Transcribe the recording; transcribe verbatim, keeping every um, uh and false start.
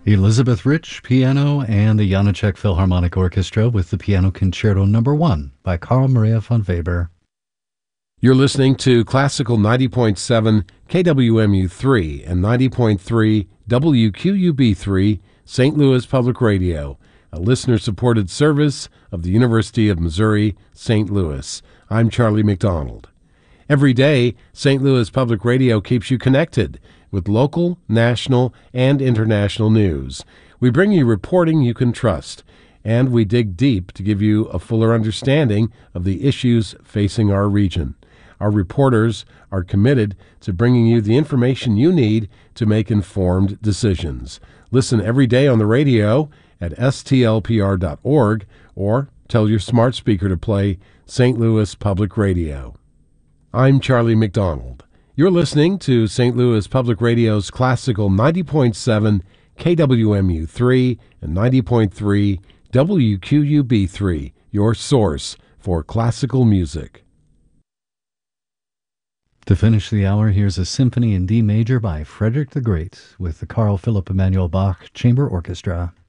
Elizabeth Rich, piano, and the Janacek Philharmonic Orchestra with the Piano Concerto Number One by Carl Maria von Weber. You're listening to Classical ninety point seven K W M U three and ninety point three W Q U B three, Saint Louis Public Radio, a listener-supported service of the University of Missouri, Saint Louis. I'm Charlie McDonald. Every day, Saint Louis Public Radio keeps you connected with local, national, and international news. We bring you reporting you can trust, and we dig deep to give you a fuller understanding of the issues facing our region. Our reporters are committed to bringing you the information you need to make informed decisions. Listen every day on the radio at S T L P R dot org or tell your smart speaker to play Saint Louis Public Radio. I'm Charlie McDonald. You're listening to Saint Louis Public Radio's Classical ninety point seven K W M U three and ninety point three W Q U B three, your source for classical music. To finish the hour, here's a symphony in D major by Frederick the Great with the Carl Philipp Emanuel Bach Chamber Orchestra.